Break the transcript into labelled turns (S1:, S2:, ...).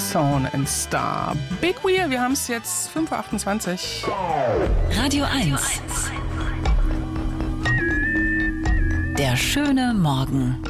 S1: Sound and Star. Big Wheel, wir haben es jetzt 5.28 Uhr.
S2: Radio 1. Der schöne Morgen.